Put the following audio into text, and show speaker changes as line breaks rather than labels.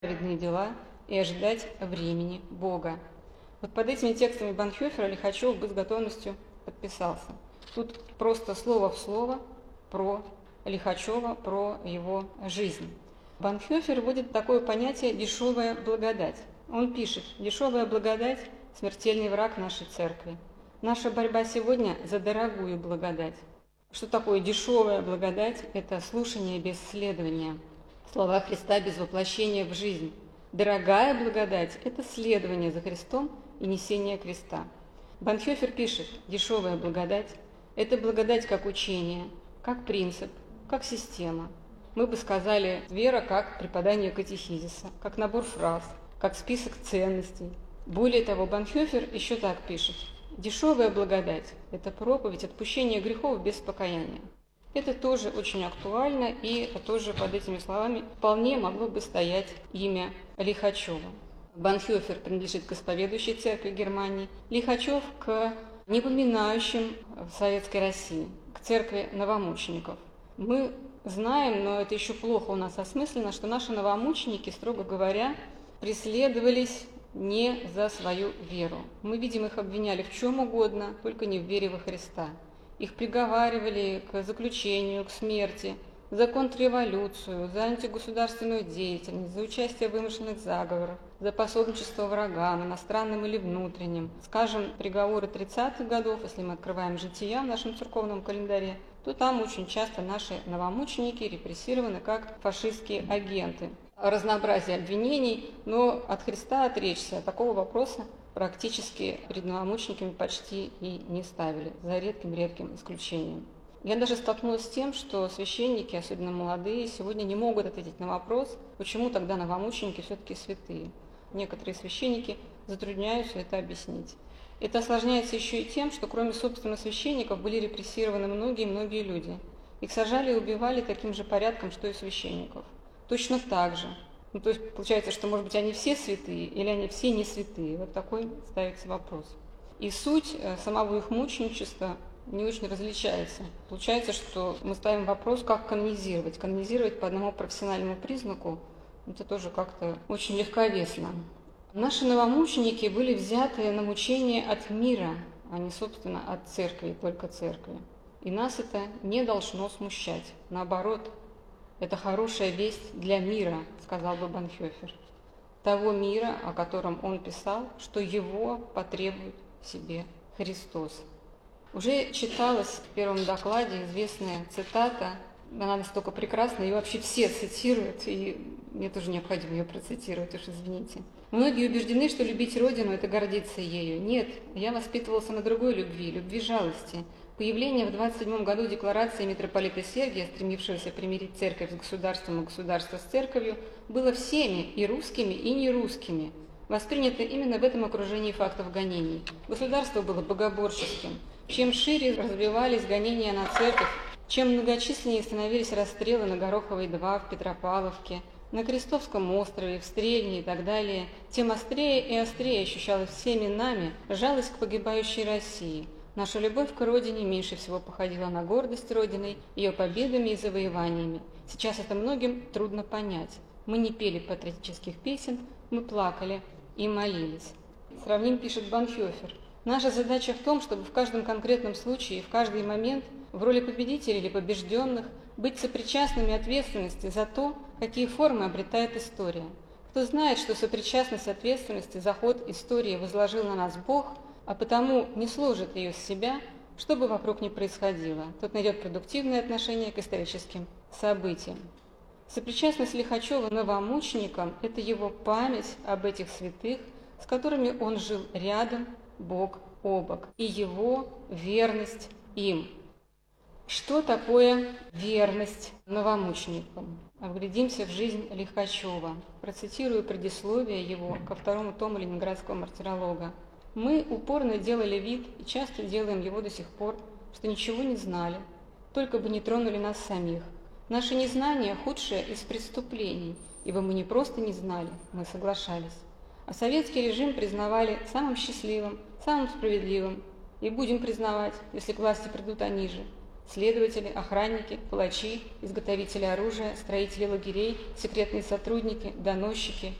праведные дела и ожидать времени Бога. Вот под этими текстами Банхёфера Лихачев бы с готовностью подписался. Тут просто слово в слово про Лихачева, про его жизнь. Банхёфер вводит такое понятие «дешевая благодать». Он пишет: «Дешевая благодать – смертельный враг нашей церкви. Наша борьба сегодня за дорогую благодать». Что такое дешевая благодать? Это слушание без следования. Слова Христа без воплощения в жизнь. Дорогая благодать – это следование за Христом и несение креста. Банхёфер пишет: дешевая благодать – это благодать как учение, как принцип, как система. Мы бы сказали, вера как преподание катехизиса, как набор фраз, как список ценностей. Более того, Банхёфер еще так пишет: дешевая благодать – это проповедь отпущения грехов без покаяния. Это тоже очень актуально, и тоже под этими словами вполне могло бы стоять имя Лихачева. Банхёфер принадлежит к исповедующей церкви Германии, Лихачев к непоминающим в Советской России, к церкви новомучеников. Мы знаем, но это еще плохо у нас осмысленно, что наши новомученики, строго говоря, преследовались не за свою веру. Мы видим, их обвиняли в чем угодно, только не в вере во Христа. Их приговаривали к заключению, к смерти, за контрреволюцию, за антигосударственную деятельность, за участие в вымышленных заговорах, за пособничество врагам, иностранным или внутренним. Скажем, приговоры 30-х годов, если мы открываем жития в нашем церковном календаре, то там очень часто наши новомученики репрессированы как фашистские агенты. Разнообразие обвинений, но от Христа отречься, такого вопроса практически перед новомучениками почти и не ставили, за редким исключением. Я даже столкнулась с тем, что священники, особенно молодые, сегодня не могут ответить на вопрос, почему тогда новомученики все-таки святые. Некоторые священники затрудняются это объяснить. Это осложняется еще и тем, что кроме собственно священников были репрессированы многие люди. Их сажали и убивали таким же порядком, что и священников. Точно так же. То есть получается, что, может быть, они все святые или они все не святые. Вот такой ставится вопрос. И суть самого их мученичества не очень различается. Получается, что мы ставим вопрос, как канонизировать. Канонизировать по одному профессиональному признаку – это тоже как-то очень легковесно. Наши новомученики были взяты на мучение от мира, а не, собственно, от церкви, только церкви. И нас это не должно смущать. Наоборот, это хорошая весть для мира, сказал бы Банхёфер. Того мира, о котором он писал, что его потребует себе Христос. Уже читалась в первом докладе известная цитата, она настолько прекрасна, ее вообще все цитируют, и мне тоже необходимо ее процитировать, уж извините. Многие убеждены, что любить Родину – это гордиться ею. Нет, я воспитывался на другой любви жалости. Появление в 27 году декларации митрополита Сергия, стремившегося примирить церковь с государством и государство с церковью, было всеми, и русскими, и нерусскими, воспринято именно в этом окружении фактов гонений. Государство было богоборческим. Чем шире развивались гонения на церковь, чем многочисленнее становились расстрелы на Гороховой 2, в Петропавловке, на Крестовском острове, в Стрельне и так далее, тем острее и острее ощущалась всеми нами жалость к погибающей России. Наша любовь к Родине меньше всего походила на гордость Родиной, ее победами и завоеваниями. Сейчас это многим трудно понять. Мы не пели патриотических песен, мы плакали и молились. Сравним, пишет Банхёфер. Наша задача в том, чтобы в каждом конкретном случае и в каждый момент в роли победителей или побежденных быть сопричастными ответственности за то, какие формы обретает история. Кто знает, что сопричастность ответственности за ход истории возложил на нас Бог, а потому не сложит ее с себя, что бы вокруг ни происходило, тот найдет продуктивное отношение к историческим событиям. Сопричастность Лихачева новомученикам – это его память об этих святых, с которыми он жил рядом, бок о бок, и его верность им. Что такое верность новомученикам? Вглядимся в жизнь Лихачева. Процитирую предисловие его ко второму тому Ленинградского мартиролога. «Мы упорно делали вид, и часто делаем его до сих пор, что ничего не знали, только бы не тронули нас самих. Наше незнание – худшее из преступлений, ибо мы не просто не знали, мы соглашались. А советский режим признавали самым счастливым, самым справедливым, и будем признавать, если к власти придут они же. следователи, охранники, палачи, изготовители оружия, строители лагерей, секретные сотрудники, доносчики,